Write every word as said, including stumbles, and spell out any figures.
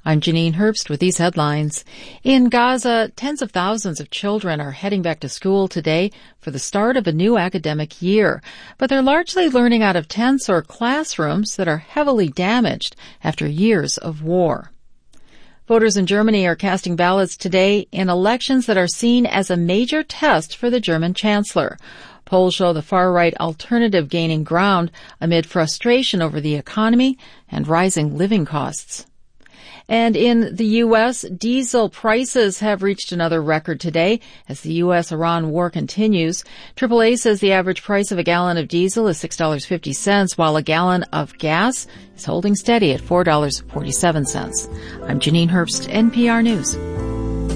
I'm Janine Herbst with these headlines. In Gaza, tens of thousands of children are heading back to school today for the start of a new academic year. But they're largely learning out of tents or classrooms that are heavily damaged after years of war. Voters in Germany are casting ballots today in elections that are seen as a major test for the German chancellor. Polls show the far-right alternative gaining ground amid frustration over the economy and rising living costs. And in the U S, diesel prices have reached another record today as the U S Iran war continues. triple A says the average price of a gallon of diesel is six dollars and fifty cents, while a gallon of gas is holding steady at four dollars and forty-seven cents. I'm Janine Herbst, N P R News.